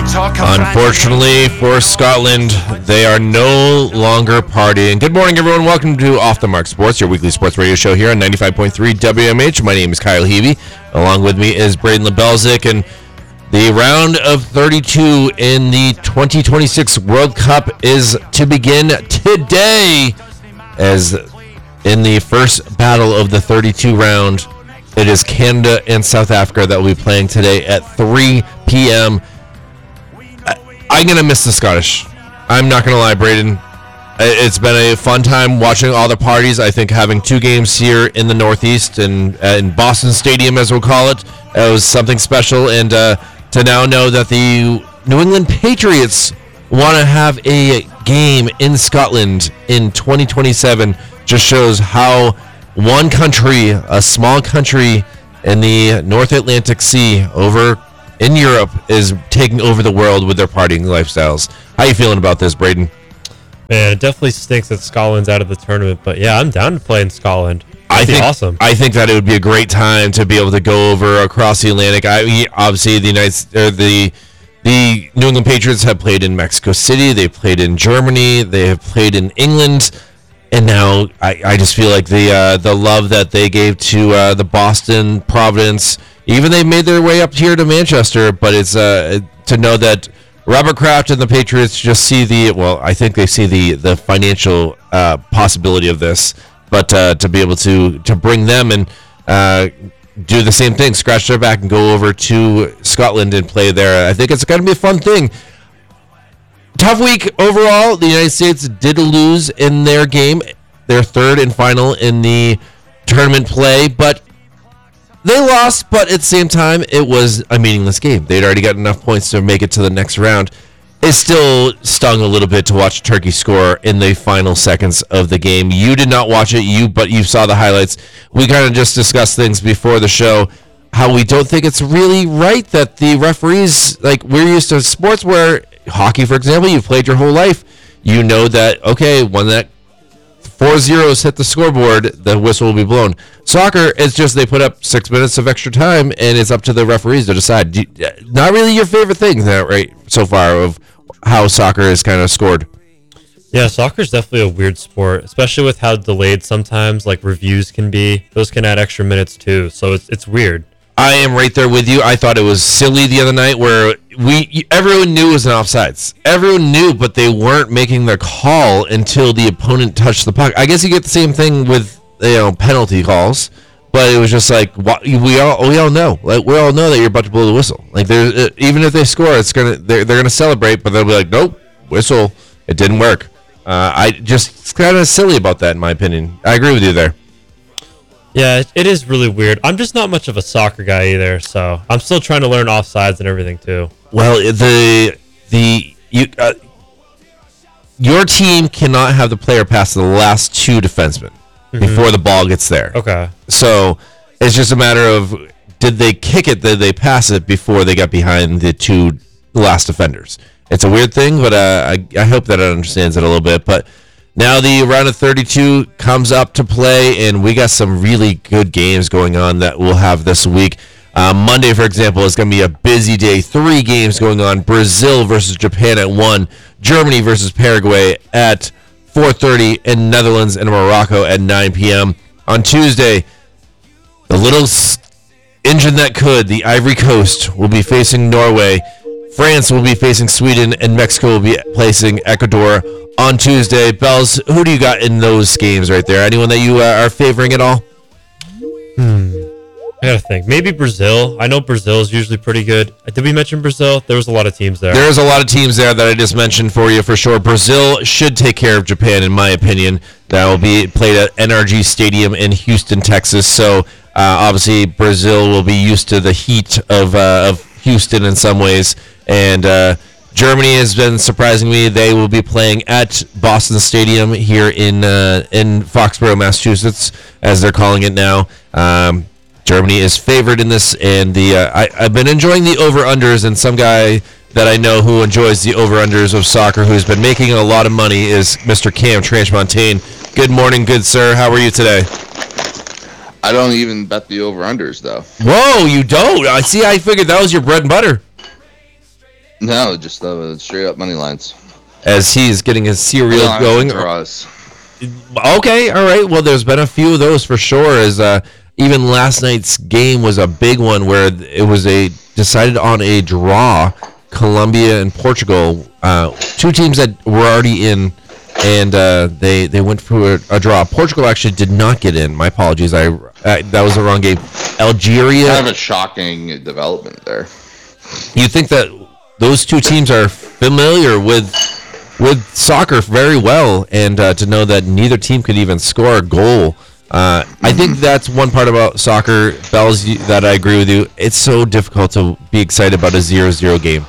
Unfortunately for Scotland, they are no longer partying. Good morning, everyone. Welcome to Off the Mark Sports, your weekly sports radio show here on 95.3 WMH. My name is Kyle Heavey. Along with me is Braden Lebelzik, and the round of 32 in the 2026 World Cup is to begin today. As in the first battle of the 32 round, it is Canada and South Africa that will be playing today at 3 p.m. I'm going to miss the Scottish. I'm not going to lie, Braden. It's been a fun time watching all the parties. I think having two games here in the Northeast and in Boston Stadium, as we'll call it, was something special. And to now know that the New England Patriots want to have a game in Scotland in 2027 just shows how one country, a small country in the North Atlantic Sea over in Europe, is taking over the world with their partying lifestyles. How you feeling about this, Braden? Man, it definitely stinks that Scotland's out of the tournament, but yeah, I'm down to play in Scotland. That'd be awesome. I think that it would be a great time to be able to go over across the Atlantic. Obviously, the New England Patriots have played in Mexico City. They played in Germany. They have played in England. And now I just feel like the love that they gave to the Boston, Providence, even they made their way up here to Manchester. But it's to know that Robert Kraft and the Patriots just see I think they see the financial possibility of this. But to be able to bring them and do the same thing, scratch their back and go over to Scotland and play there, I think it's going to be a fun thing. Tough week overall. The United States did lose in their game, their third and final in the tournament play, but they lost, but at the same time, it was a meaningless game. They'd already got enough points to make it to the next round. It still stung a little bit to watch Turkey score in the final seconds of the game. You did not watch it, but you saw the highlights. We kind of just discussed things before the show, how we don't think it's really right that the referees, like we're used to sports where hockey, for example, you've played your whole life. You know that, okay, when that 4 zeros hit the scoreboard, the whistle will be blown. Soccer, it's just they put up 6 minutes of extra time, and it's up to the referees to decide. Not really your favorite thing, right, so far, of how soccer is kind of scored. Yeah, soccer is definitely a weird sport, especially with how delayed sometimes like reviews can be. Those can add extra minutes too, so it's weird. I am right there with you. I thought it was silly the other night where everyone knew it was an offsides. Everyone knew, but they weren't making their call until the opponent touched the puck. I guess you get the same thing with penalty calls, but it was just like we all know. Like we all know that you're about to blow the whistle. Like even if they score, they're gonna celebrate, but they'll be like, nope, whistle. It didn't work. It's kind of silly about that, in my opinion. I agree with you there. Yeah, it is really weird. I'm just not much of a soccer guy either, so I'm still trying to learn offsides and everything too. Well, your team cannot have the player pass the last two defensemen before the ball gets there. Okay. So it's just a matter of did they kick it, did they pass it before they got behind the two last defenders? It's a weird thing, but I hope that it understands it a little bit. But now the round of 32 comes up to play, and we got some really good games going on that we'll have this week. Monday, for example, is going to be a busy day. 3 games going on. Brazil versus Japan at 1. Germany versus Paraguay at 4:30. And Netherlands and Morocco at 9 p.m. On Tuesday, the little engine that could, the Ivory Coast, will be facing Norway. France will be facing Sweden, and Mexico will be facing Ecuador on Tuesday. Bells, who do you got in those games right there? Anyone that you are favoring at all? I gotta think. Maybe Brazil. I know Brazil is usually pretty good. Did we mention Brazil? There was a lot of teams there. There's a lot of teams there that I just mentioned for you for sure. Brazil should take care of Japan, in my opinion. That will be played at NRG Stadium in Houston, Texas. So obviously Brazil will be used to the heat of Houston in some ways. And Germany has been surprising me. They will be playing at Boston Stadium here in Foxborough, Massachusetts, as they're calling it now. Germany is favored in this, and I've been enjoying the over-unders, and some guy that I know who enjoys the over-unders of soccer, who's been making a lot of money, is Mr. Cam Tranchmontaine. Good morning, good sir. How are you today? I don't even bet the over-unders, though. Whoa, you don't? I figured that was your bread and butter. No, just straight up money lines. As he's getting his cereal going. Draws. Okay, all right. Well, there's been a few of those for sure. As even last night's game was a big one where it was decided on a draw. Colombia and Portugal, two teams that were already in, and they went for a draw. Portugal actually did not get in. My apologies. That was the wrong game. Algeria. Kind of a shocking development there. You think that those two teams are familiar with soccer very well, and to know that neither team could even score a goal. I think that's one part about soccer, Bells, that I agree with you. It's so difficult to be excited about a 0-0 game.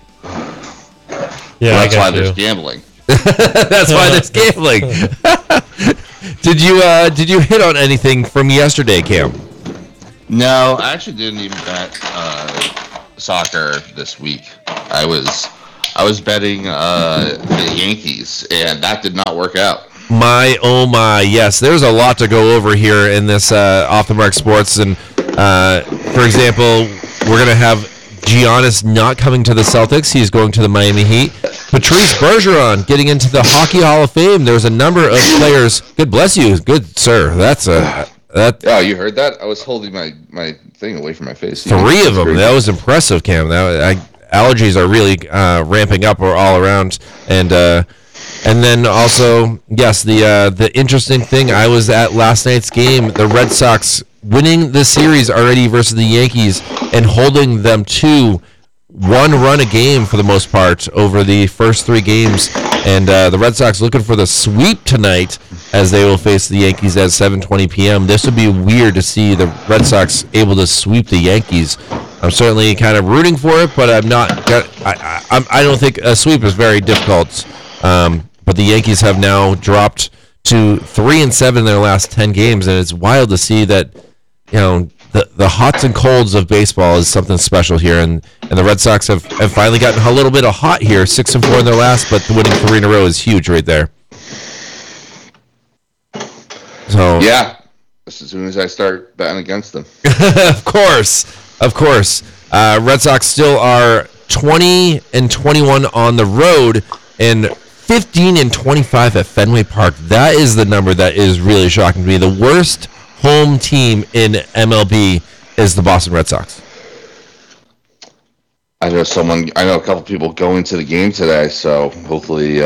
Yeah, well, that's why there's gambling. That's why there's gambling. Did you hit on anything from yesterday, Cam? No, I actually didn't even bet soccer this week. I was betting the Yankees, and that did not work out. My, oh my, yes. There's a lot to go over here in this Off the Mark Sports. And, for example, we're going to have Giannis not coming to the Celtics. He's going to the Miami Heat. Patrice Bergeron getting into the Hockey Hall of Fame. There's a number of players. Good bless you. Good, sir. Oh, you heard that? I was holding my thing away from my face. Three of them. Crazy. That was impressive, Cam. Allergies are really ramping up all around. And then also, yes, the interesting thing, I was at last night's game, the Red Sox winning the series already versus the Yankees and holding them to one run a game for the most part over the first three games. And the Red Sox looking for the sweep tonight as they will face the Yankees at 7:20 p.m. This would be weird to see the Red Sox able to sweep the Yankees. I'm certainly kind of rooting for it, but I'm not. I don't think a sweep is very difficult. But the Yankees have now dropped to 3-7 in their last 10 games, and it's wild to see that, the hots and colds of baseball is something special here, and the Red Sox have finally gotten a little bit of hot here, 6-4 in their last, but winning 3 in a row is huge right there. So yeah, as soon as I start betting against them. Of course. Red Sox still are 20-21 on the road, and 15-25 at Fenway Park. That is the number that is really shocking to me. The worst home team in MLB is the Boston Red Sox. I know a couple people going to the game today, so hopefully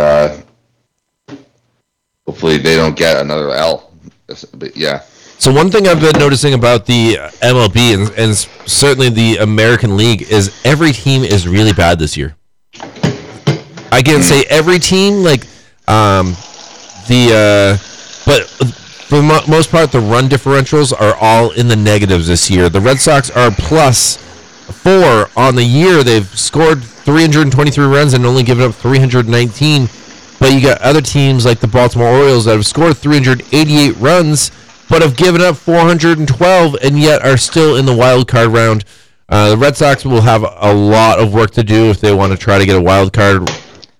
they don't get another L. But yeah. So one thing I've been noticing about the MLB and certainly the American League is every team is really bad this year. I can't say every team, but for the most part, the run differentials are all in the negatives this year. The Red Sox are +4 on the year. They've scored 323 runs and only given up 319. But you got other teams like the Baltimore Orioles that have scored 388 runs, but have given up 412 and yet are still in the wild card round. The Red Sox will have a lot of work to do if they want to try to get a wild card.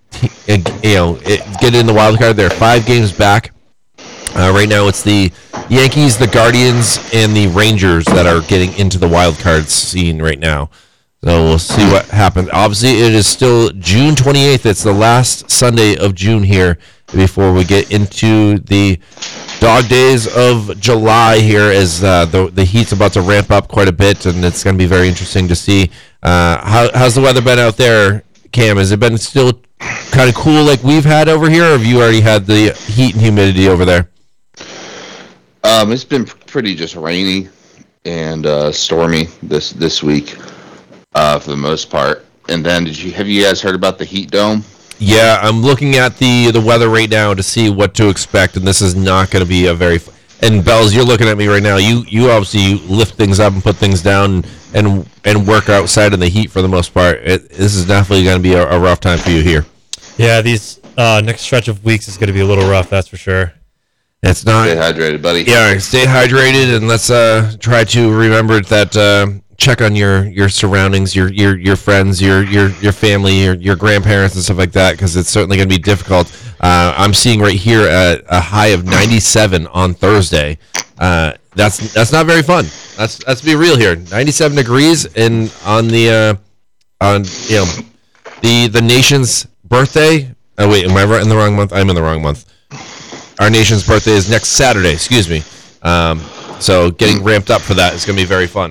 Get in the wild card. They're 5 games back. Right now, it's the Yankees, the Guardians, and the Rangers that are getting into the wild card scene right now. So we'll see what happens. Obviously, it is still June 28th. It's the last Sunday of June here before we get into the dog days of July here as the heat's about to ramp up quite a bit, and it's going to be very interesting to see. How's the weather been out there, Cam? Has it been still kind of cool like we've had over here, or have you already had the heat and humidity over there? It's been pretty just rainy and stormy this week for the most part. And then have you guys heard about the heat dome? Yeah, I'm looking at the weather right now to see what to expect, and this is not going to be a very. And Bells, you're looking at me right now. You obviously lift things up and put things down and work outside in the heat for the most part. This is definitely going to be a rough time for you here. Yeah, these next stretch of weeks is going to be a little rough, that's for sure. It's not. Stay hydrated, buddy. Yeah, stay hydrated, and let's try to remember that. Check on your surroundings, your friends, your family, your grandparents and stuff like that, because it's certainly going to be difficult. I'm seeing right here a high of 97 on Thursday. That's not very fun. Let's be real here. 97 degrees and on the nation's birthday. Oh wait, am I right in the wrong month? I'm in the wrong month. Our nation's birthday is next Saturday. Excuse me. So getting ramped up for that is going to be very fun.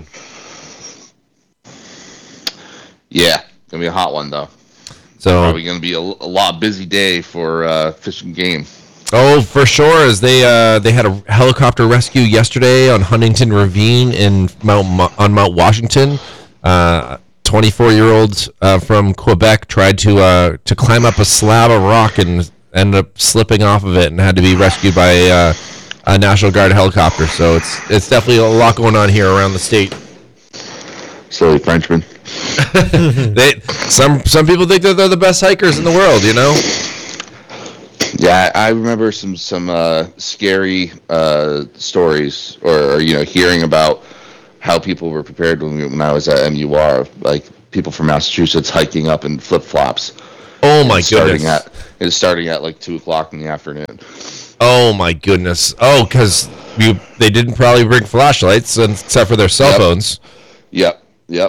Yeah, gonna be a hot one though. So probably gonna be a lot busy day for Fish and Game. Oh, for sure. As they had a helicopter rescue yesterday on Huntington Ravine in Mount Washington. 24-year-old from Quebec tried to climb up a slab of rock and ended up slipping off of it and had to be rescued by a National Guard helicopter. So it's definitely a lot going on here around the state. Silly Frenchman. Some people think that they're the best hikers in the world, you know? Yeah, I remember some scary stories, or hearing about how people were prepared when I was at MUR, like people from Massachusetts hiking up in flip flops. Oh my goodness! Starting at like 2:00 in the afternoon. Oh my goodness! Oh, because they didn't probably bring flashlights except for their cell phones. Yep.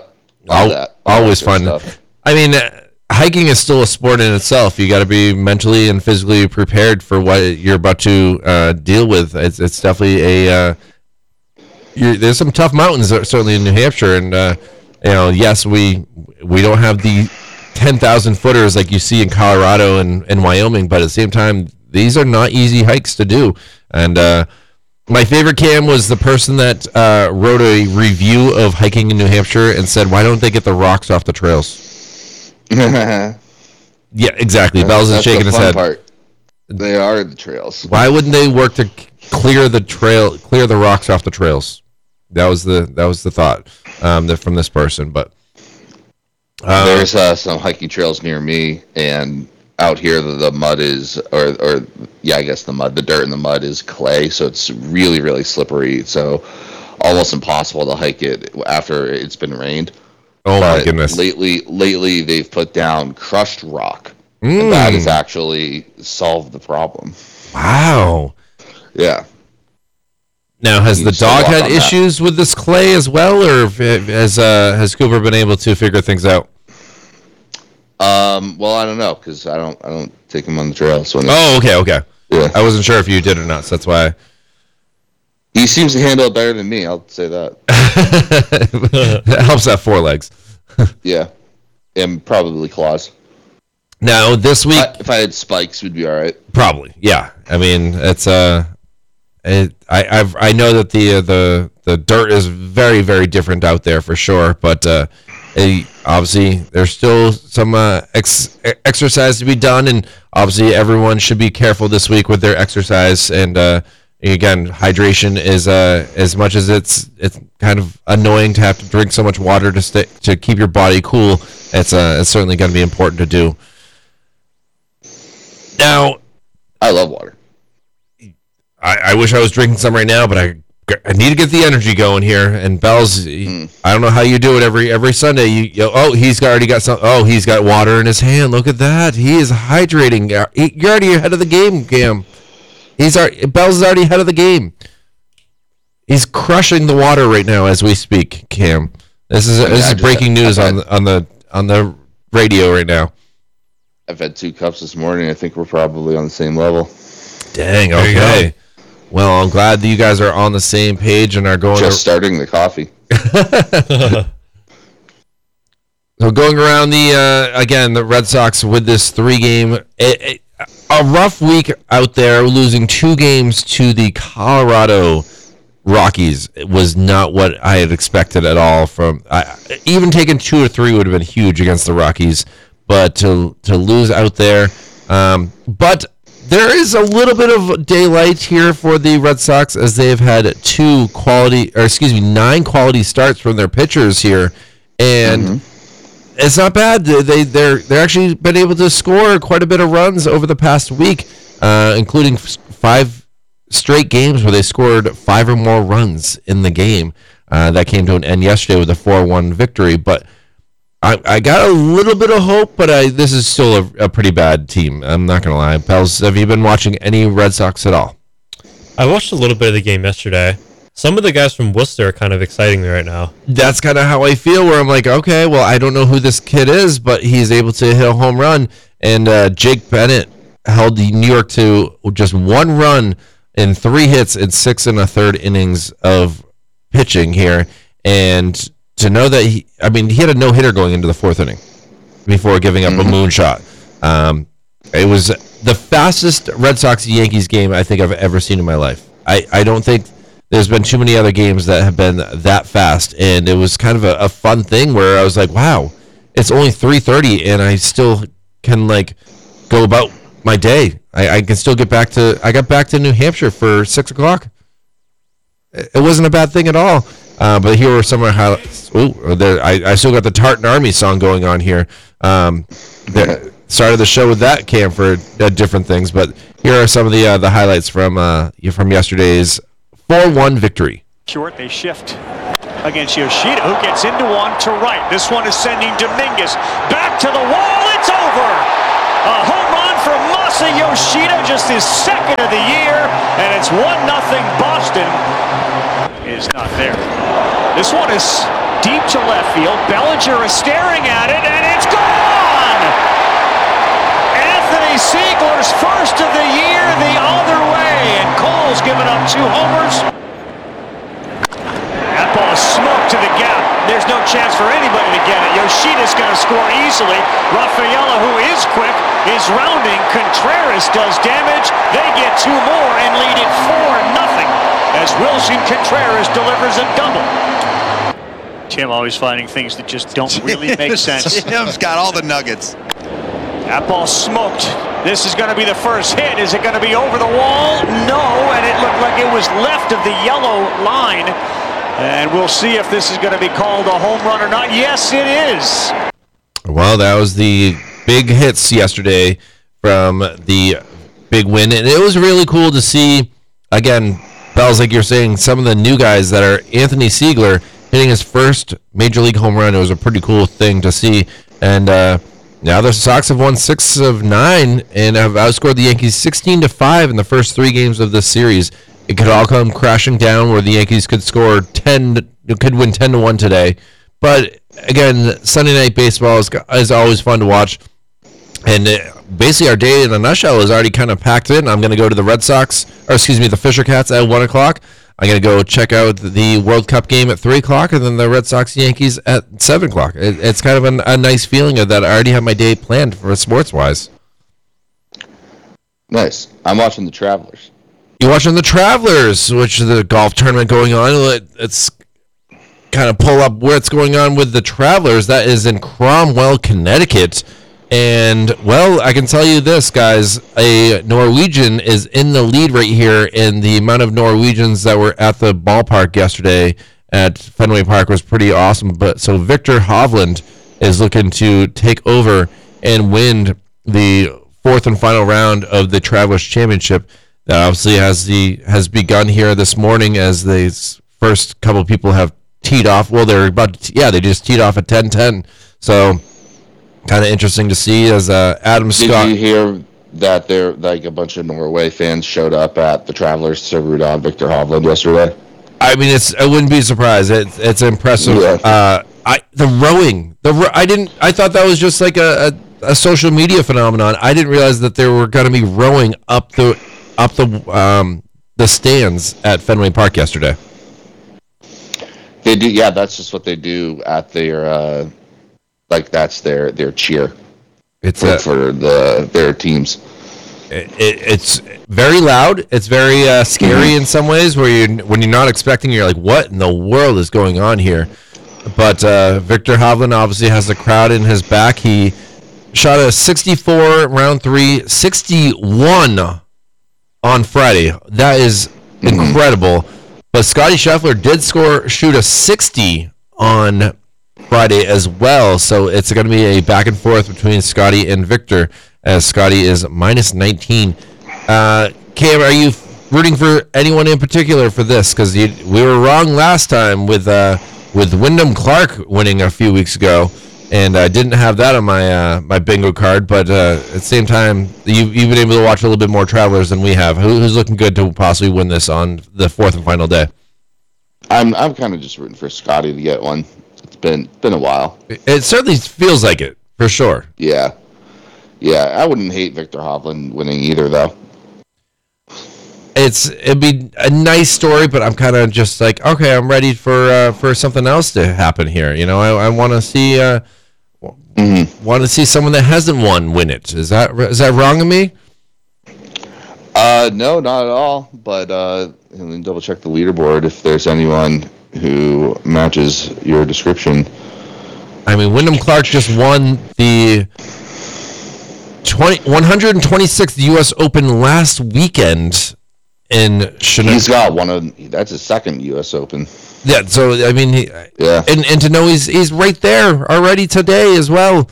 Always fun. I mean, hiking is still a sport in itself. You got to be mentally and physically prepared for what you're about to deal with. It's definitely there's some tough mountains, certainly in New Hampshire, and yes, we don't have the 10,000 footers like you see in Colorado and Wyoming, but at the same time, these are not easy hikes to do. And my favorite, Cam, was the person that wrote a review of hiking in New Hampshire and said, "Why don't they get the rocks off the trails?" Yeah, exactly. Bell's is shaking his head. Part. They are the trails. Why wouldn't they work to clear the rocks off the trails? That was the thought from this person. But there's some hiking trails near me, and out here the mud is, I guess the dirt in the mud is clay, so it's really, really slippery. So almost impossible to hike it after it's been rained. Oh my goodness! Lately they've put down crushed rock, and that has actually solved the problem. Wow. Yeah. Now, has the dog had issues with this clay as well, or has Cooper been able to figure things out? Well, I don't know, because I don't take him on the trail. So okay. Yeah. I wasn't sure if you did or not, so that's why. He seems to handle it better than me. I'll say that. That helps have 4 legs. Yeah, and probably claws. Now this week, if I had spikes, we'd be all right. Probably, yeah. I mean, it's I know that the dirt is very, very different out there for sure, but obviously there's still some exercise to be done, and obviously everyone should be careful this week with their exercise. And again, hydration is as much as it's kind of annoying to have to drink so much water to keep your body cool. It's certainly going to be important to do. Now, I love water. I wish I was drinking some right now, but I need to get the energy going here. And Bell's, I don't know how you do it every Sunday. He's already got some. Oh, he's got water in his hand. Look at that. He is hydrating. You're already ahead of the game, Cam. Bell's is already ahead of the game. He's crushing the water right now as we speak, Cam. This is breaking news on the radio right now. I've had 2 cups this morning. I think we're probably on the same level. Dang. Okay. Well, I'm glad that you guys are on the same page and are going. Just starting the coffee. So going around the Red Sox with this 3-game, a rough week out there, losing 2 games to the Colorado Rockies. It was not what I had expected at all. Even taking 2 or 3 would have been huge against the Rockies, but to lose out there, but. There is a little bit of daylight here for the Red Sox as they have had 9 quality starts from their pitchers here, and it's not bad. They're actually been able to score quite a bit of runs over the past week, including 5 straight games where they scored 5 or more runs in the game. That came to an end yesterday with a 4-1 victory, but. I got a little bit of hope, but this is still a pretty bad team. I'm not going to lie. Pels, have you been watching any Red Sox at all? I watched a little bit of the game yesterday. Some of the guys from Worcester are kind of exciting me right now. That's kind of how I feel, where I'm like, okay, well, I don't know who this kid is, but he's able to hit a home run. And Jake Bennett held the New York to just one run in 3 hits in 6 1/3 innings of pitching here. And to know that he had a no-hitter going into the 4th inning before giving up a moonshot. It was the fastest Red Sox-Yankees game I think I've ever seen in my life. I don't think there's been too many other games that have been that fast, and it was kind of a fun thing where I was like, wow, it's only 3:30, and I still can, like, go about my day. I can still get back to – I got back to New Hampshire for 6 o'clock. It wasn't a bad thing at all. But here were some of the highlights. I still got the Tartan Army song going on here. Started the show with that, Cam, for different things. But here are some of the highlights from yesterday's 4-1 victory. Short, they shift against Yoshida, who gets into one to right. This one is sending Dominguez back to the wall. It's over. A home run for Masa Yoshida, just his 2nd of the year, and it's 1-0 Boston. Is not there. This one is deep to left field. Bellinger is staring at it, and it's gone! Anthony Siegler's first of the year the other way, and Cole's given up 2 homers. That ball is smoked to the gap. There's no chance for anybody to get it. Yoshida's going to score easily. Rafaela, who is quick, is rounding. Contreras does damage. They get 2 more and lead it 4-0 as Wilson Contreras delivers a double. Tim always finding things that just don't really make sense. Tim's got all the nuggets. That ball smoked. This is going to be the first hit. Is it going to be over the wall? No, and it looked like it was left of the yellow line. And we'll see if this is going to be called a home run or not. Yes, it is. Well, that was the big hits yesterday from the big win. And it was really cool to see, again, Bells, like you're saying, some of the new guys that are Anthony Siegler hitting his first Major League home run. It was a pretty cool thing to see. And now the Sox have won 6 of 9 and have outscored the Yankees 16-5 in the first 3 games of this series. It could all come crashing down where the Yankees could score 10, could win 10-1 today. But again, Sunday Night Baseball is always fun to watch. And basically our day in a nutshell is already kind of packed in. I'm going to go to the the Fisher Cats at 1 o'clock. I'm going to go check out the World Cup game at 3 o'clock, and then the Red Sox-Yankees at 7 o'clock. It's kind of a nice feeling of that I already have my day planned for sports-wise. Nice. I'm watching the Travelers. You're watching the Travelers, which is the golf tournament going on. It's kind of pull up what's going on with the Travelers. That is in Cromwell, Connecticut. And, well, I can tell you this, guys. A Norwegian is in the lead right here, and the amount of Norwegians that were at the ballpark yesterday at Fenway Park was pretty awesome. But so Victor Hovland is looking to take over and win the 4th and final round of the Travelers Championship. That obviously has begun here this morning as the first couple of people have teed off. Well, they just teed off at 10:10. So kind of interesting to see as Adam Scott. Did you hear that there like a bunch of Norway fans showed up at the Travelers to root on Victor Hovland yesterday? I mean, I wouldn't be surprised. It's impressive. Yeah. The rowing. I thought that was just like a social media phenomenon. I didn't realize that they were going to be rowing up the stands at Fenway Park yesterday. They do, yeah. That's just what they do at their that's their cheer. It's for their teams. It's very loud. It's very scary in some ways. When you're not expecting, you're like, what in the world is going on here? But Victor Hovland obviously has the crowd in his back. He shot a 64 round 3, 61 on Friday. That is incredible. But Scotty Scheffler did shoot a 60 on Friday as well. So it's going to be a back and forth between Scotty and Victor, as Scotty is minus 19. Cam, are you rooting for anyone in particular for this? Because we were wrong last time with Wyndham Clark winning a few weeks ago, and I didn't have that on my bingo card. But at the same time, you've been able to watch a little bit more Travelers than we have. Who's looking good to possibly win this on the 4th and final day? I'm kind of just rooting for Scotty to get one. It's been a while. It certainly feels like it, for sure. Yeah. I wouldn't hate Victor Hovland winning either, though. It'd be a nice story, but I'm kind of just like, okay, I'm ready for something else to happen here. You know, I want to see want to see someone that hasn't won win it. Is that wrong of me? No, not at all. But let me double check the leaderboard if there's anyone who matches your description. I mean, Wyndham Clark just won the 126th U.S. Open last weekend in Chinook. He's got that's his second U.S. Open. Yeah, so I mean, yeah, and to know he's right there already today as well.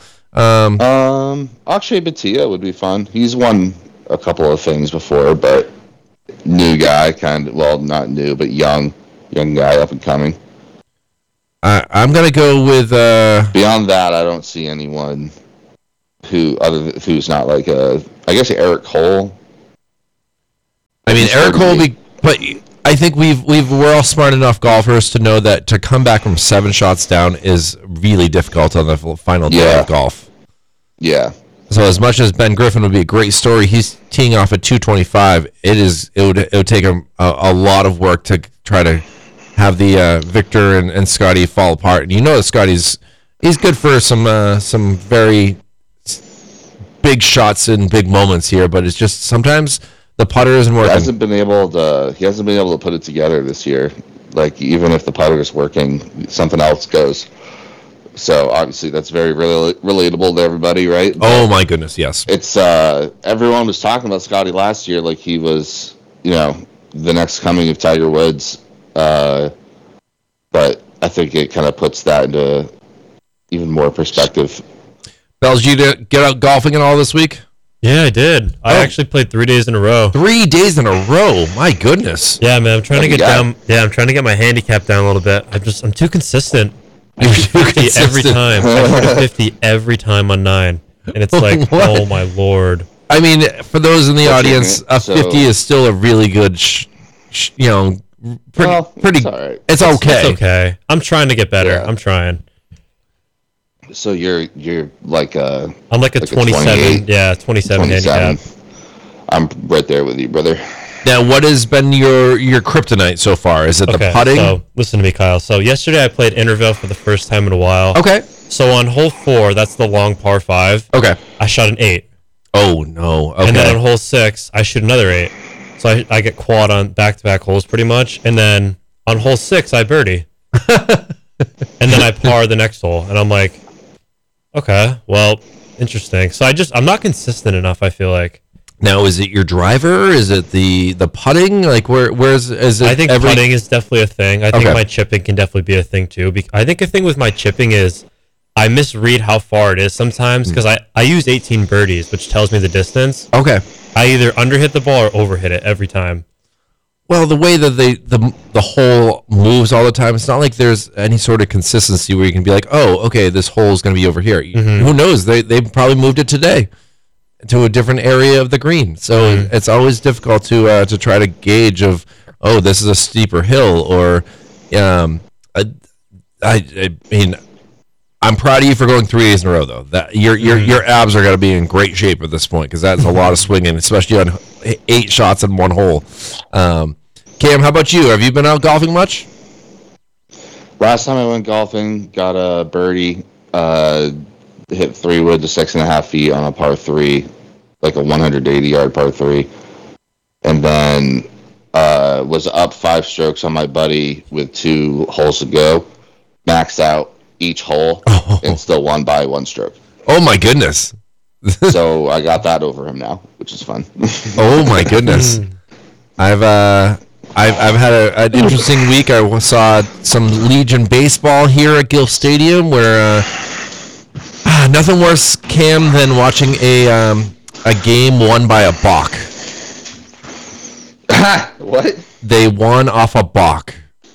Akshay Bhatia would be fun. He's won a couple of things before, but new guy, not new, but young guy, up and coming. I'm gonna go with. Beyond that, I don't see anyone who's not like I guess Eric Cole. I mean, Eric Cole, but I think we're all smart enough golfers to know that to come back from 7 shots down is really difficult on the final day of golf. Yeah. So as much as Ben Griffin would be a great story, he's teeing off at 225. It would take a lot of work to try to have the Victor and Scotty fall apart. And you know that Scotty's good for some very big shots and big moments here, but it's just sometimes the putter isn't working. He hasn't been able to put it together this year. Like, even if the putter is working, something else goes. So obviously that's very relatable to everybody, right? Oh my goodness, yes. It's everyone was talking about Scotty last year like he was, the next coming of Tiger Woods. But I think it kind of puts that into even more perspective. Bells, you get out golfing and all this week? Yeah, I did. I actually played 3 days in a row. 3 days in a row. My goodness. Yeah, man. I'm trying to get down. Yeah, I'm trying to get my handicap down a little bit. I'm too consistent. I shoot 50 every time. I shoot 50 every time on 9, and it's like, oh my lord. I mean, for those in the audience, a 50 is still a really good, pretty. It's all right. It's okay. It's okay. I'm trying to get better. Yeah. I'm trying. So you're like a. I'm like a 27. Yeah, 27 handicap. I'm right there with you, brother. Now, what has been your kryptonite so far? Is it the putting? So listen to me, Kyle. So yesterday I played Intervale for the first time in a while. Okay. So on hole 4, that's the long par 5. Okay. I shot an 8. Oh no. Okay. And then on hole 6, I shoot another 8. So I get quad on back-to-back holes pretty much. And then on hole 6, I birdie. And then I par the next hole. And I'm like, okay, well, interesting. So I'm not consistent enough, I feel like. Now, is it your driver? Is it the putting? Like, is it? I think putting is definitely a thing. I think my chipping can definitely be a thing, too. I think a thing with my chipping is I misread how far it is sometimes because I use 18 birdies, which tells me the distance. Okay. I either underhit the ball or overhit it every time. Well, the way that the hole moves all the time, it's not like there's any sort of consistency where you can be like, oh, okay, this hole is going to be over here. Mm-hmm. Who knows? They probably moved it today to a different area of the green. So it's always difficult to try to gauge of, oh, this is a steeper hill, or I mean, I'm proud of you for going 3 days in a row, though. That your abs are going to be in great shape at this point because that's a lot of swinging, especially on 8 shots in one hole. Cam, how about you? Have you been out golfing much? Last time I went golfing, got a birdie, hit 3-wood to 6.5 feet on a par 3, like a 180-yard par 3, and then was up 5 strokes on my buddy with 2 holes to go, maxed out each hole, and still won by 1 stroke. Oh my goodness! So I got that over him now, which is fun. Oh my goodness! I've had an interesting week. I saw some Legion baseball here at Gill Stadium, where nothing worse, Cam, than watching a game won by a balk. What? They won off a balk.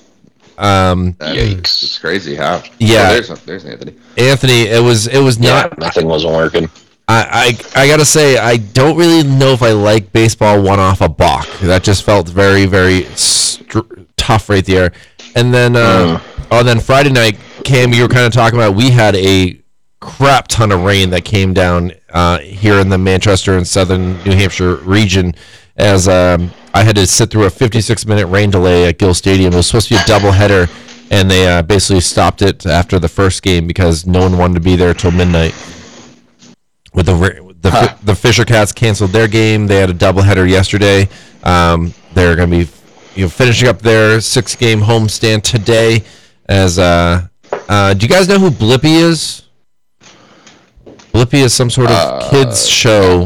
Yikes! It's crazy, huh? Yeah. Oh, there's Anthony. Anthony, it was not. Nothing wasn't working. I gotta say, I don't really know if I like baseball one off a balk. That just felt very, very tough right there. And then then Friday night, Cam, you were kind of talking about we had a crap ton of rain that came down here in the Manchester and southern New Hampshire region as I had to sit through a 56-minute rain delay at Gill Stadium. It was supposed to be a doubleheader, and they basically stopped it after the first game because no one wanted to be there till midnight. With the Fisher Cats canceled their game. They had a doubleheader yesterday. They're going to be finishing up their 6-game homestand today. As do you guys know who Blippi is? Blippi is some sort of kids show.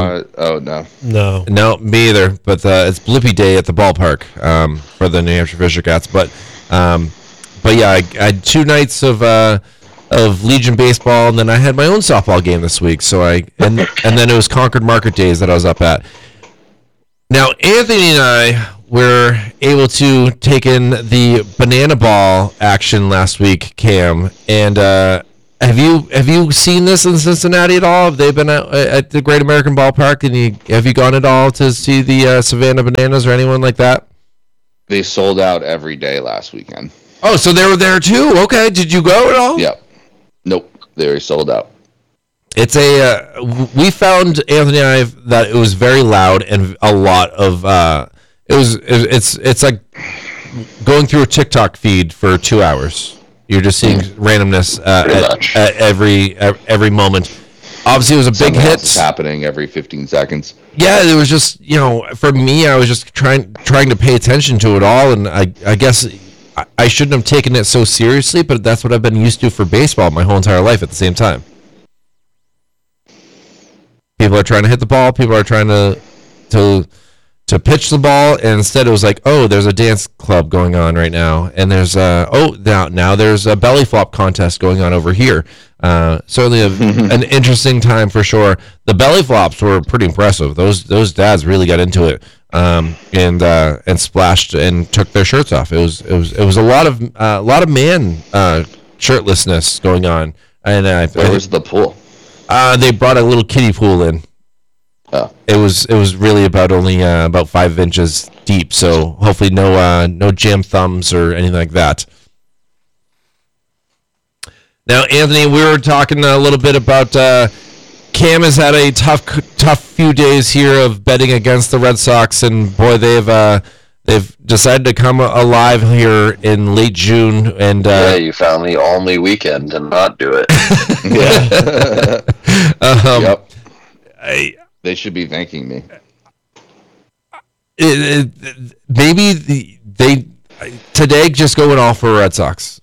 No, me either. But it's Blippi Day at the ballpark for the New Hampshire Fisher Cats. But yeah, I had 2 nights of Legion baseball, and then I had my own softball game this week. So and then it was Concord Market Days that I was up at. Now Anthony and I were able to take in the banana ball action last week, Cam, and. Have you seen this in Cincinnati at all? Have they been at the Great American Ballpark, and have you gone at all to see the Savannah Bananas or anyone like that? They sold out every day last weekend. Oh, so they were there too? Okay, did you go at all? Yep. Nope, they were sold out. It's we found, Anthony and I, that it was very loud and a lot of it's like going through a TikTok feed for 2 hours. You're just seeing randomness at every moment. Obviously, it was a big hit. It's happening every 15 seconds. Yeah, it was just, for me, I was just trying to pay attention to it all, and I guess I shouldn't have taken it so seriously, but that's what I've been used to for baseball my whole entire life at the same time. People are trying to hit the ball. People are trying to pitch the ball, and instead it was like, oh, there's a dance club going on right now, and there's now there's a belly flop contest going on over here. Certainly an interesting time for sure. The belly flops were pretty impressive. Those dads really got into it and splashed and took their shirts off. It was a lot of man shirtlessness going on. And where was the pool? They brought a little kiddie pool in. Oh. It was really only about 5 inches deep, so hopefully no jam thumbs or anything like that. Now, Anthony, we were talking a little bit about Cam has had a tough few days here of betting against the Red Sox, and boy, they've decided to come alive here in late June. And you found the only weekend to not do it. Yep. They should be thanking me. Maybe today just going all for Red Sox.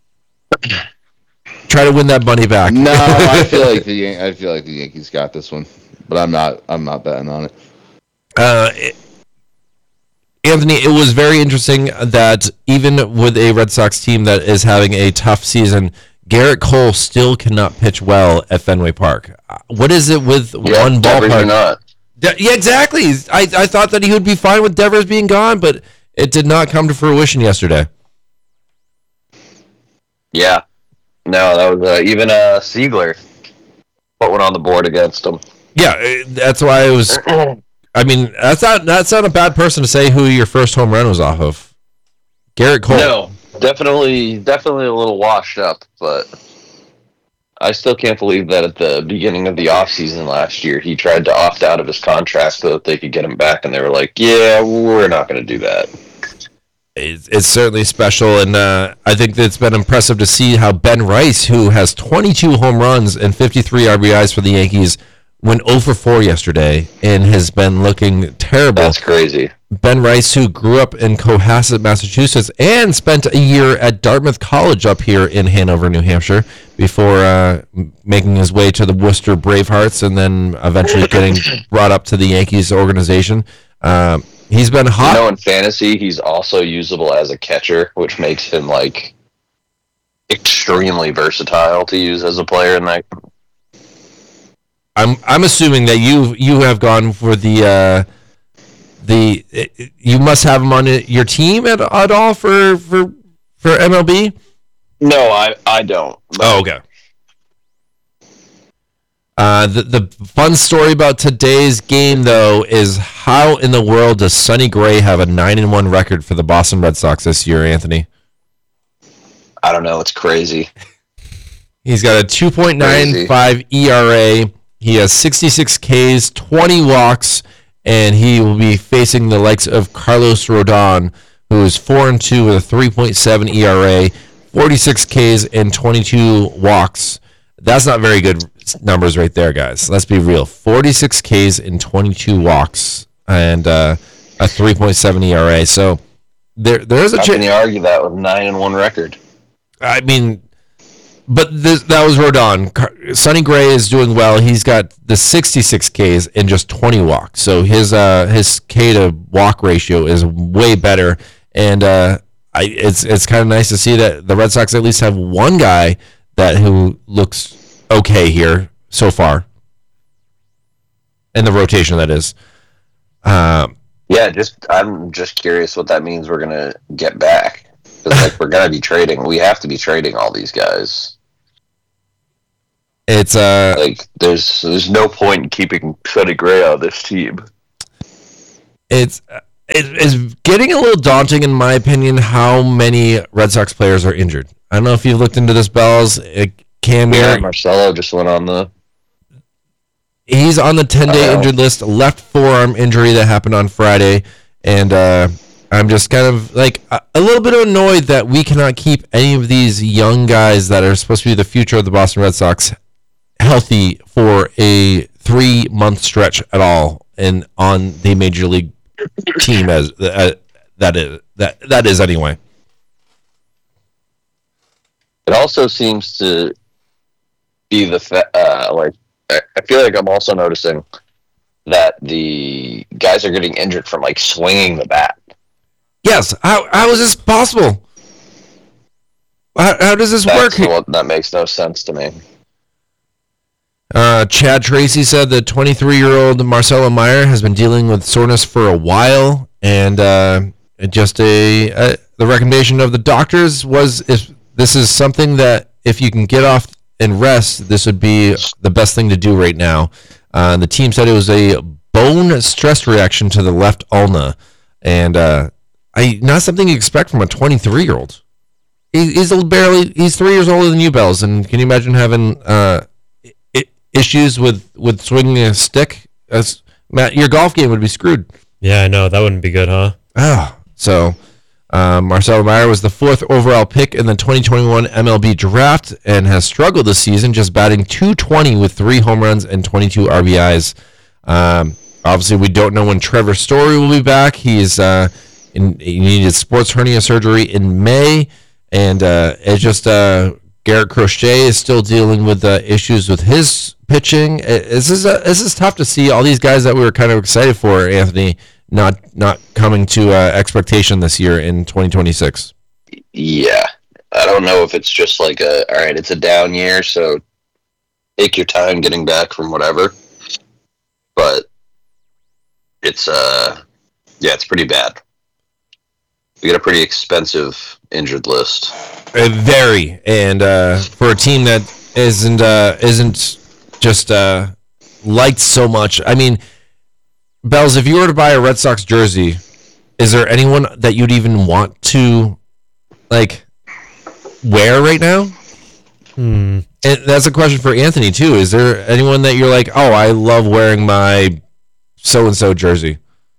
Try to win that money back. No, I feel like the Yankees got this one, but I'm not betting on it. Anthony, it was very interesting that even with a Red Sox team that is having a tough season, Garrett Cole still cannot pitch well at Fenway Park. What is it with one ballpark? Or not. Yeah, exactly. I thought that he would be fine with Devers being gone, but it did not come to fruition yesterday. Yeah. No, that was even Siegler put one on the board against him. Yeah, that's why it was. I mean, that's not a bad person to say who your first home run was off of. Garrett Cole. No, definitely a little washed up, but I still can't believe that at the beginning of the offseason last year, he tried to opt out of his contract so that they could get him back, and they were like, yeah, we're not going to do that. It's certainly special, and I think that it's been impressive to see how Ben Rice, who has 22 home runs and 53 RBIs for the Yankees, went 0 for 4 yesterday and has been looking terrible. That's crazy. Ben Rice, who grew up in Cohasset, Massachusetts, and spent a year at Dartmouth College up here in Hanover, New Hampshire, before making his way to the Worcester Bravehearts and then eventually getting brought up to the Yankees organization. He's been hot. In fantasy, he's also usable as a catcher, which makes him extremely versatile to use as a player in that. I'm assuming that you have gone for the you must have him on your team at all for MLB. No, I don't. Oh, okay. The fun story about today's game, though, is how in the world does Sonny Gray have a 9-1 record for the Boston Red Sox this year, Anthony? I don't know. It's crazy. He's got a 2.95 ERA. He has 66 Ks, 20 walks, and he will be facing the likes of Carlos Rodon, who is 4-2 with a 3.7 ERA, 46 Ks, and 22 walks. That's not very good numbers right there, guys. Let's be real. 46 Ks and 22 walks, and a 3.7 ERA. So there's a chance. How can you argue that with 9-1 record? I mean, but that was Rodon. Sonny Gray is doing well. He's got the 66 Ks and just 20 walks. So his K to walk ratio is way better. And it's kind of nice to see that the Red Sox at least have one guy who looks okay here so far. In the rotation, that is. Yeah, I'm just curious what that means we're gonna get back. Because we're gonna be trading. We have to be trading all these guys. It's there's no point in keeping Sonny Gray on this team. It's getting a little daunting, in my opinion, how many Red Sox players are injured. I don't know if you've looked into this, Bells. Marcelo just went on the... He's on the 10-day injured list, left forearm injury that happened on Friday, and I'm just kind of a little bit annoyed that we cannot keep any of these young guys that are supposed to be the future of the Boston Red Sox healthy for a 3-month stretch at all, and on the major league team as that is anyway. It also seems to be I feel like I'm also noticing that the guys are getting injured from swinging the bat. Yes. How is this possible? How does this work? That makes no sense to me. Chad Tracy said that 23-year-old Marcelo Meyer has been dealing with soreness for a while, and the recommendation of the doctors was, if this is something that if you can get off and rest, this would be the best thing to do right now. The team said it was a bone stress reaction to the left ulna, and not something you expect from a 23-year-old. He's 3 years older than you, Bells, and can you imagine having issues with swinging a stick? Matt, your golf game would be screwed. Yeah, I know. That wouldn't be good, huh? So Marcelo Meyer was the 4th overall pick in the 2021 MLB draft and has struggled this season, just batting .220 with 3 home runs and 22 RBIs. Obviously, we don't know when Trevor Story will be back. He needed sports hernia surgery in May, and it's just Garrett Crochet is still dealing with issues with his pitching. This is tough to see all these guys that we were kind of excited for, Anthony, not coming to expectation this year in 2026. Yeah, I don't know if it's just all right, it's a down year, so take your time getting back from whatever. But it's it's pretty bad. We got a pretty expensive injured list. Very, and for a team that isn't just liked so much. I mean, Bells, if you were to buy a Red Sox jersey, is there anyone that you'd even want to wear right now? And that's a question for Anthony too. Is there anyone that you're like, oh, I love wearing my so and so jersey?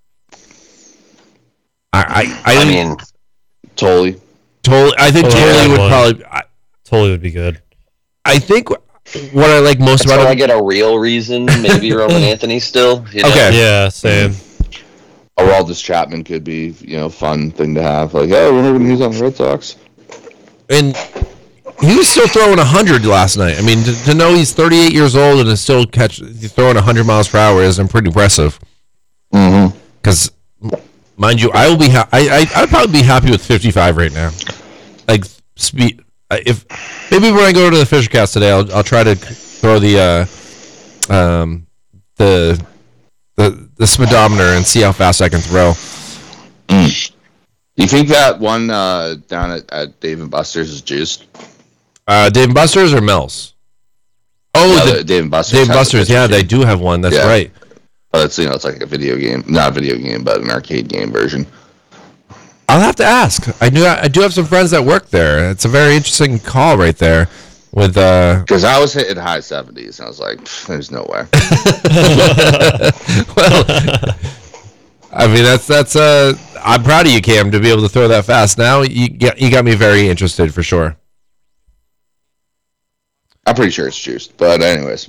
I mean, Totally. I think Totally would probably. Totally would be good. I think what I like most about him. I get a real reason. Maybe Roman Anthony still. Okay. Yeah, same. Aroldis Chapman could be, fun thing to have. Remember when he was on the Red Sox? And he was still throwing 100 last night. I mean, to know he's 38 years old and is still throwing 100 miles per hour is pretty impressive. Mm-hmm. Because, mind you, I will be. I'd probably be happy with 55 right now. Speed. If maybe when I go to the Fisher Cast today, I'll try to throw the speedometer and see how fast I can throw. Do you think that one down at Dave & Buster's is juiced? Dave & Buster's or Mel's? Oh, Dave & Buster's. Dave & Buster's, yeah, they do have one. That's right. Oh, it's like a video game, not a video game, but an arcade game version. I'll have to ask. I do have some friends that work there. It's a very interesting call right there. With because I was hitting high 70s, and I was like, "There's no way." Well, I mean that's I'm proud of you, Cam, to be able to throw that fast. Now you got me very interested for sure. I'm pretty sure it's juiced, but anyways.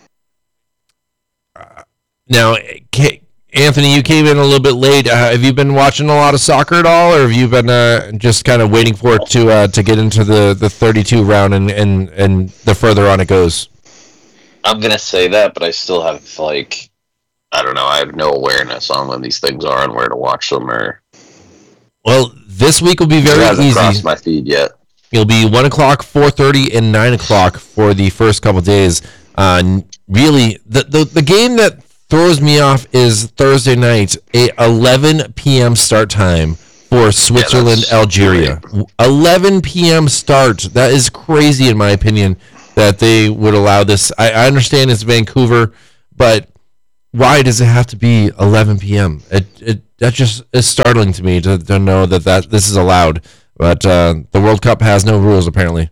Now, Anthony, you came in a little bit late. Have you been watching a lot of soccer at all, or have you been just kind of waiting for it to get into the 32 round and the further on it goes? I'm gonna say that, but I still have I don't know. I have no awareness on when these things are and where to watch them. Well, this week will be very it hasn't easy. crossed my feed yet. It'll be 1 o'clock, 4:30, and 9 o'clock for the first couple of days. Really, the game that throws me off is Thursday night, a 11 p.m. start time for Switzerland, Algeria. 11 p.m. start. That is crazy, in my opinion, that they would allow this. I understand it's Vancouver, but why does it have to be 11 p.m.? That just is startling to me to know that this is allowed. But the World Cup has no rules, apparently.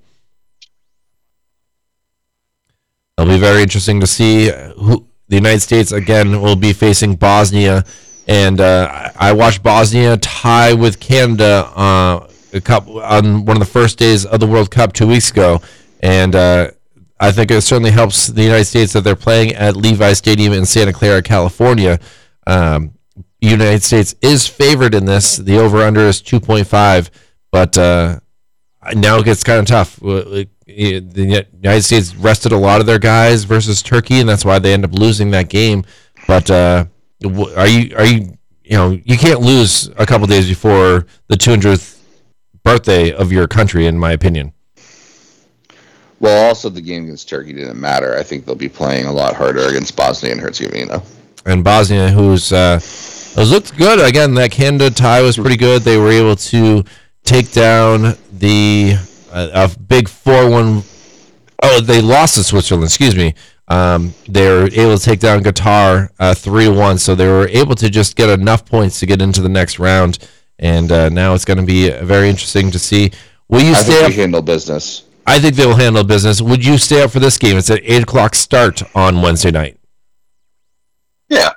It'll be very interesting to see who the United States, again, will be facing Bosnia. And I watched Bosnia tie with Canada on one of the first days of the World Cup 2 weeks ago. And I think it certainly helps the United States that they're playing at Levi Stadium in Santa Clara, California. United States is favored in this. The over-under is 2.5. But now it gets kind of tough. The United States rested a lot of their guys versus Turkey, and that's why they end up losing that game. But are you you can't lose a couple days before the 200th birthday of your country, in my opinion. Well, also the game against Turkey didn't matter. I think they'll be playing a lot harder against Bosnia and Herzegovina. And Bosnia, who's looked good again. That Canada tie was pretty good. They were able to take down the big 4-1. Oh, they lost to Switzerland. Excuse me. They were able to take down Qatar 3-1. So they were able to just get enough points to get into the next round. And now it's going to be very interesting to see. Will you stay up? I think we handle business. I think they will handle business. Would you stay up for this game? It's at 8 o'clock start on Wednesday night. Yeah.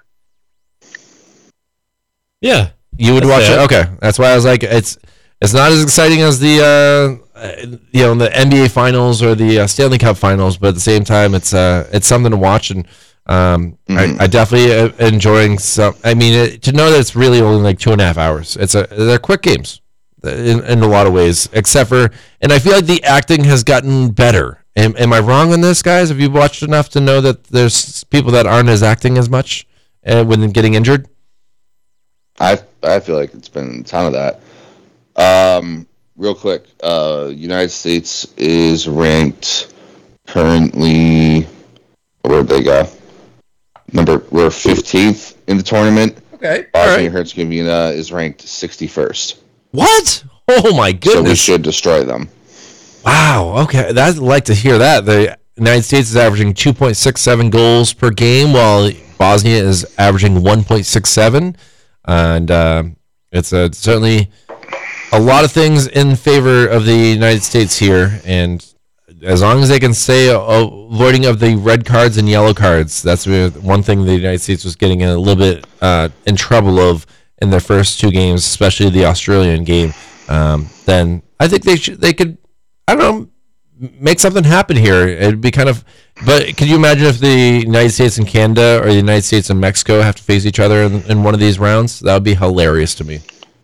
Yeah. You would watch it? Okay. That's why I was like, it's not as exciting as the the NBA Finals or the Stanley Cup Finals, but at the same time, it's something to watch, and I definitely enjoying some. I mean, to know that it's really only like 2.5 hours. They're quick games in a lot of ways, except for, and I feel like the acting has gotten better. Am I wrong on this, guys? Have you watched enough to know that there's people that aren't as acting as much when getting injured? I feel like it's been a ton of that. Real quick, United States is ranked currently. Where'd they go? We're 15th in the tournament. Okay. Bosnia and Herzegovina is ranked 61st. What? Oh my goodness! So we should destroy them. Wow. Okay, I'd like to hear that. The United States is averaging 2.67 goals per game, while Bosnia is averaging 1.67, and it's certainly a lot of things in favor of the United States here. And as long as they can stay avoiding of the red cards and yellow cards, that's one thing the United States was getting in a little bit in trouble of in their first two games, especially the Australian game. Then I think they could, I don't know, make something happen here. It'd be kind of, but could you imagine if the United States and Canada or the United States and Mexico have to face each other in one of these rounds? That would be hilarious to me.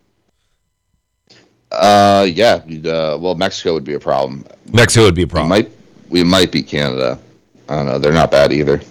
Yeah. Well, Mexico would be a problem. Mexico would be a problem. We might beat Canada. I don't know. They're not bad either.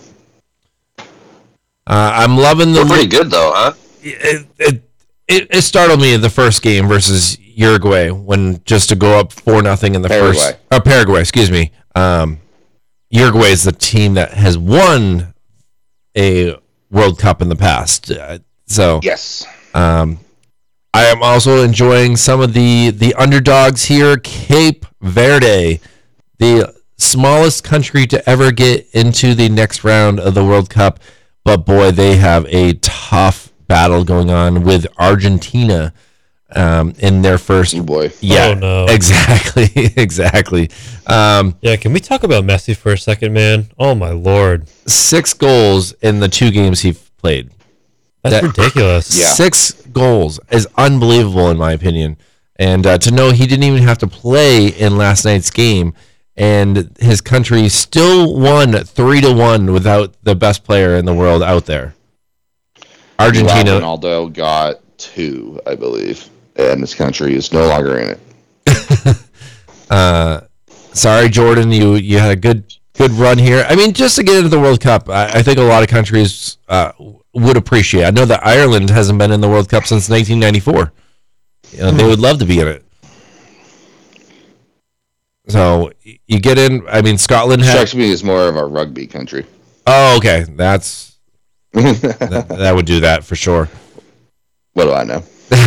I'm loving the. They're pretty good though, huh? It startled me in the first game versus Uruguay when just to go up 4-0 in the first. Paraguay, excuse me. Uruguay is the team that has won a World Cup in the past. So yes. I am also enjoying some of the underdogs here. Cape Verde, the smallest country to ever get into the next round of the World Cup. But boy, they have a tough battle going on with Argentina. in their first. Oh boy. Yeah, Oh, no. exactly, exactly. Yeah, can we talk about Messi for a second, man? Oh my lord, 6 goals in the 2 games he played. that's ridiculous. Yeah. 6 goals is unbelievable in my opinion. And to know he didn't even have to play in last night's game, and his country still won 3-1 without the best player in the world out there. Argentina. Ronaldo got 2, I believe, and this country is no longer in it. Sorry, Jordan, you had a good run here. I mean, just to get into the World Cup, I think a lot of countries would appreciate. I know that Ireland hasn't been in the World Cup since 1994. They would love to be in it. So you get in. I mean, Scotland Strikes me as more of a rugby country. Oh, okay. That would do that for sure. What do I know?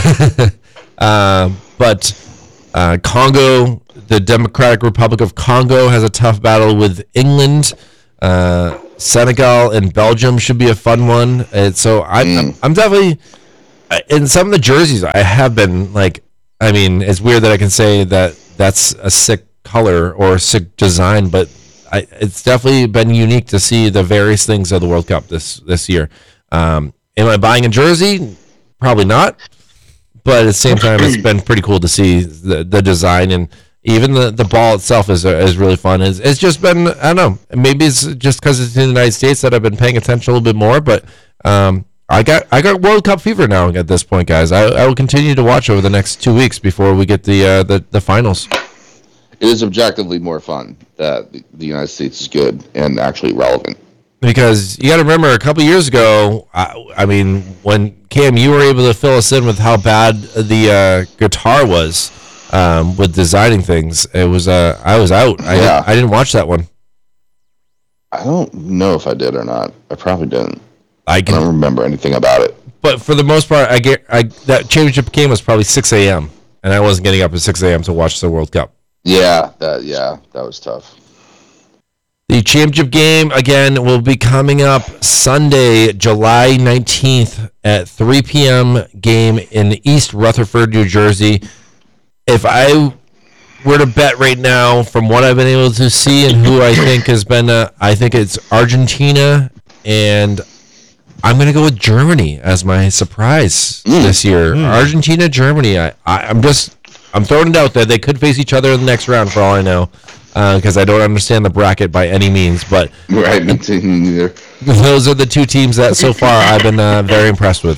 But Congo, the Democratic Republic of Congo, has a tough battle with England. Senegal and Belgium should be a fun one. And so I'm definitely in some of the jerseys. I have been like, I mean, it's weird that I can say that that's a sick color or a sick design, but it's definitely been unique to see the various things of the World Cup this year. Am I buying a jersey? Probably not. But at the same time, it's been pretty cool to see the design, and even the ball itself is really fun. It's just been, I don't know, maybe it's just because it's in the United States that I've been paying attention a little bit more, but I got World Cup fever now at this point, guys. I will continue to watch over the next 2 weeks before we get the finals. It is objectively more fun that the United States is good and actually relevant. Because you got to remember, a couple years ago, I mean, when Cam, you were able to fill us in with how bad the guitar was with designing things. It was I was out. I didn't watch that one. I don't know if I did or not. I probably didn't. I don't remember anything about it. But for the most part, that championship game was probably 6 a.m. and I wasn't getting up at 6 a.m. to watch the World Cup. Yeah, that was tough. The championship game, again, will be coming up Sunday, July 19th at 3 p.m. game in East Rutherford, New Jersey. If I were to bet right now, from what I've been able to see and who I think has been, I think it's Argentina, and I'm going to go with Germany as my surprise this year. Argentina, Germany. I'm throwing it out there. They could face each other in the next round for all I know. Because I don't understand the bracket by any means, but right, me neither. Those are the 2 teams that so far I've been very impressed with.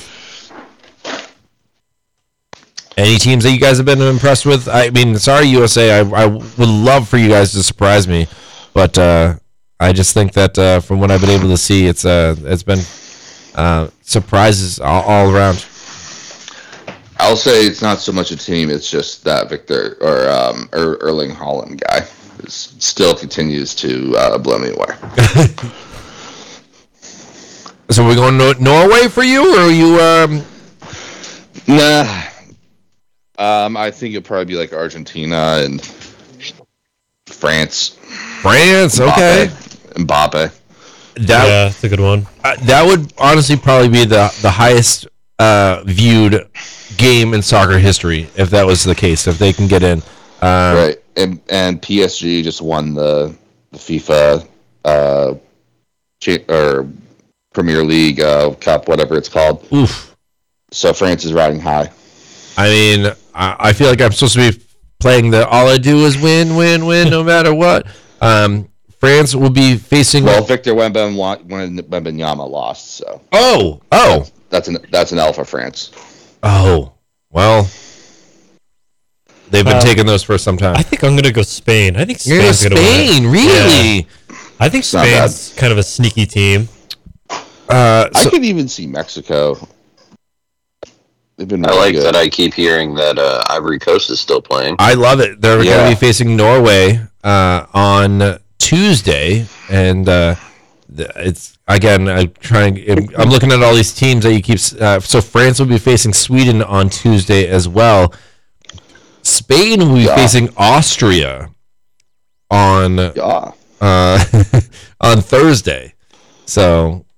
Any teams that you guys have been impressed with? I mean, sorry, USA. I would love for you guys to surprise me, but I just think that from what I've been able to see, it's been surprises all around. I'll say it's not so much a team; it's just that Victor or Erling Haaland guy still continues to blow me away. So we're going to Norway for you, or are you? Nah. I think it'd probably be like Argentina and France. France, okay. Mbappe. Yeah, it's a good one. That would honestly probably be the highest viewed game in soccer history if that was the case. If they can get in, right? And PSG just won the FIFA or Premier League Cup, whatever it's called. Oof. So France is riding high. I mean, I feel like I'm supposed to be playing the all I do is win, no matter what. France will be facing. Well, Victor Wembanyama lost, so. Oh. That's an L for France. Oh, well. They've been taking those for some time. I think I'm going to go Spain. I think Spain's going to win. Spain, really? Yeah. I think Spain's kind of a sneaky team. I could even see Mexico. They've been really good. That I keep hearing that Ivory Coast is still playing. I love it. They're going to be facing Norway on Tuesday, and it's again. I'm looking at all these teams that you keep. So France will be facing Sweden on Tuesday as well. Spain will be facing Austria on on Thursday. So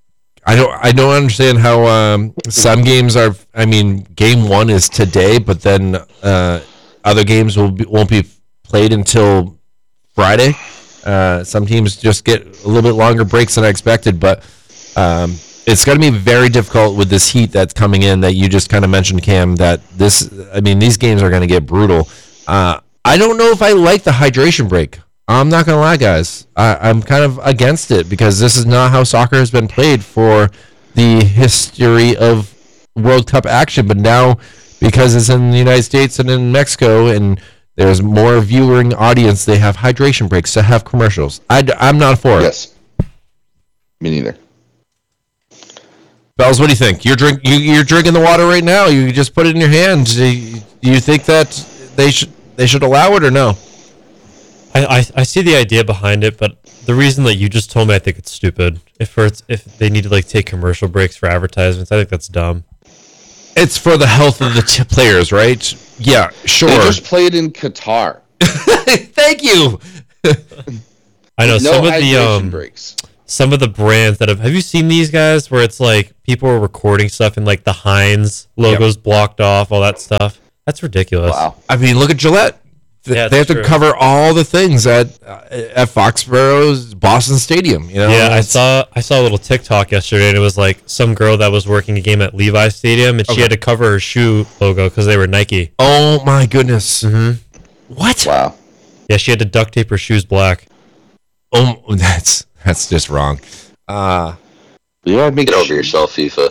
I don't understand how some games are. I mean, game 1 is today, but then other games won't be played until Friday. Some teams just get a little bit longer breaks than I expected, but it's going to be very difficult with this heat that's coming in that you just kind of mentioned, Cam, that these games are going to get brutal. I don't know if I like the hydration break. I'm not going to lie, guys. I'm kind of against it because this is not how soccer has been played for the history of World Cup action. But now, because it's in the United States and in Mexico and there's more viewing audience, they have hydration breaks to have commercials. I'm not for it. Yes. Me neither. Bells, what do you think? You're drinking the water right now. You just put it in your hand. Do you think that they should allow it or no? I see the idea behind it, but the reason that you just told me, I think it's stupid. If they need to like take commercial breaks for advertisements, I think that's dumb. It's for the health of the players, right? Yeah, sure. They just played in Qatar. Thank you. I know No some of hydration breaks. some of the brands that have you seen these guys where it's like people are recording stuff and like the Heinz logos blocked off, all that stuff. That's ridiculous. Wow. I mean, look at Gillette. Yeah, they have true. to cover all the things at Foxborough's Boston Stadium. You know. Yeah, I saw a little TikTok yesterday, and it was like some girl that was working a game at Levi's Stadium, and she had to cover her shoe logo because they were Nike. Oh my goodness. Mm-hmm. What? Wow. Yeah, she had to duct tape her shoes black. Oh, that's just wrong. Yeah, Get over yourself, FIFA.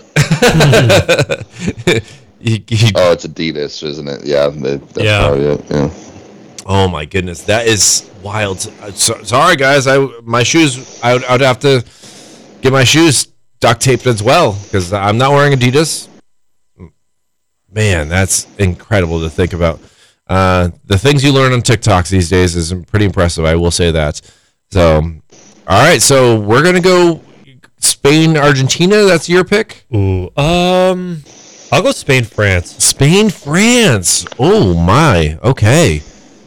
Oh, it's Adidas, isn't it? Yeah. That's Yeah. probably it. Yeah. Oh my goodness, that is wild. Sorry, guys. My shoes. I would have to get my shoes duct taped as well because I'm not wearing Adidas. Man, that's incredible to think about. The things you learn on TikToks these days is pretty impressive. I will say that. So, all right. So we're gonna go Spain, Argentina. That's your pick. Ooh, I'll go Spain, France. Spain, France. Oh my. Okay.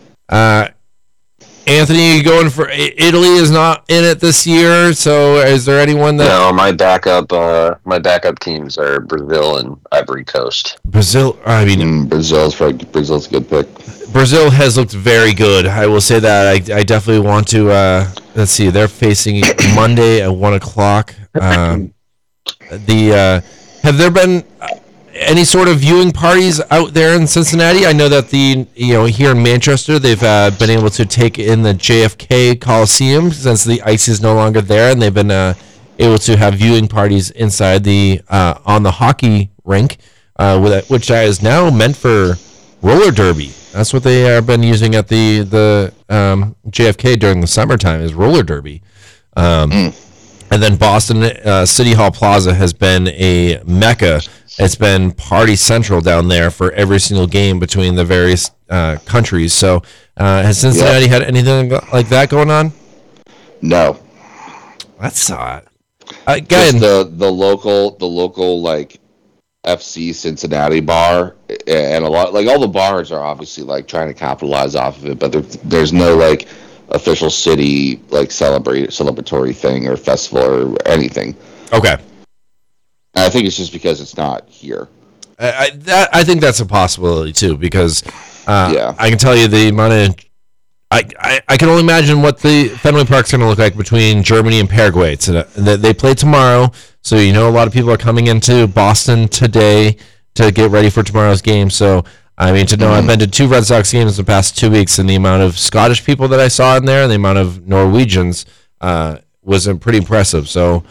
Anthony, you going for Italy? Is not in it this year. So, is there anyone that No, my backup teams are Brazil and Ivory Coast. Brazil? I mean, Brazil's a good pick. Brazil has looked very good. I will say that. I definitely want to. Let's see. They're facing Monday at 1:00. Have there been any sort of viewing parties out there in Cincinnati? I know that here in Manchester they've been able to take in the JFK Coliseum since the ice is no longer there, and they've been able to have viewing parties inside the on the hockey rink, which is now meant for roller derby. That's what they have been using at the JFK during the summertime is roller derby. And then Boston City Hall Plaza has been a mecca. It's been party central down there for every single game between the various countries. So has Cincinnati had anything like that going on? No. That's Just again. the local like FC Cincinnati bar, and a lot like all the bars are obviously like trying to capitalize off of it, but there's no like official city like celebratory thing or festival or anything. Okay. And I think it's just because it's not here. I think that's a possibility too, because Yeah. I can tell you the amount of I can only imagine what the Fenway Park's going to look like between Germany and Paraguay. They play tomorrow, so a lot of people are coming into Boston today to get ready for tomorrow's game. So I mean, I've been to 2 Red Sox games the past 2 weeks, and the amount of Scottish people that I saw in there, and the amount of Norwegians was pretty impressive. So.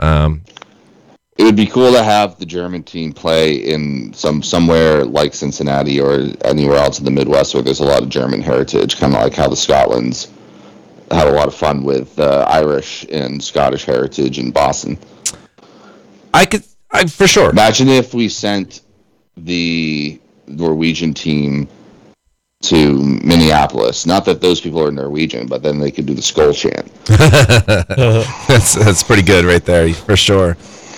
It would be cool to have the German team play in somewhere like Cincinnati or anywhere else in the Midwest where there's a lot of German heritage, kind of like how the Scotlands had a lot of fun with Irish and Scottish heritage in Boston. I for sure. Imagine if we sent the Norwegian team to Minneapolis. Not that those people are Norwegian, but then they could do the Skull chant. That's pretty good right there, for sure.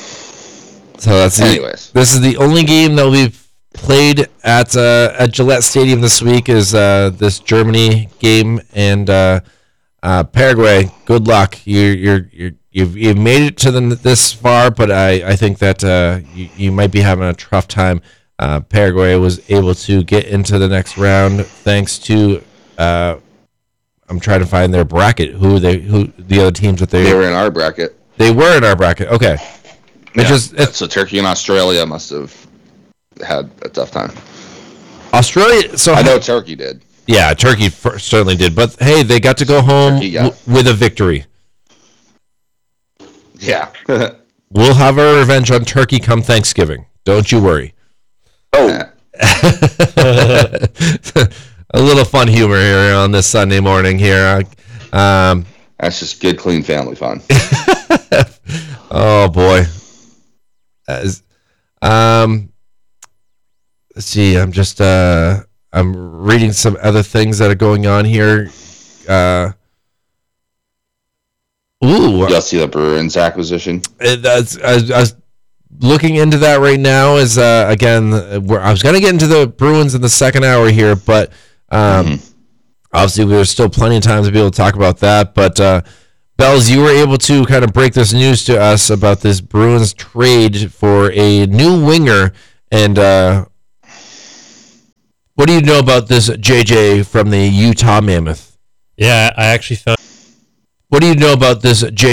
So Anyways. This is the only game that will be played at Gillette Stadium this week is this Germany game and Paraguay. Good luck. You're you've made it to this far, but I think that you might be having a tough time. Paraguay was able to get into the next round thanks to I'm trying to find their bracket. Who the other teams that they were in our bracket. They were in our bracket. Okay. So Turkey and Australia must have had a tough time. Australia. So I know Turkey did. Yeah, Turkey certainly did. But hey, they got to go home with a victory. Yeah. We'll have our revenge on Turkey come Thanksgiving. Don't you worry. Oh. A little fun humor here on this Sunday morning here. That's just good, clean family fun. Oh boy. Let's see. I'm just I'm reading some other things that are going on here. You'll see the Bruins acquisition. I was looking into that right now. Is again, I was going to get into the Bruins in the second hour here, but obviously there's still plenty of time to be able to talk about that. But Bells, you were able to kind of break this news to us about this Bruins trade for a new winger. And what do you know about this JJ from the Utah Mammoth? Yeah, I actually found. What do you know about this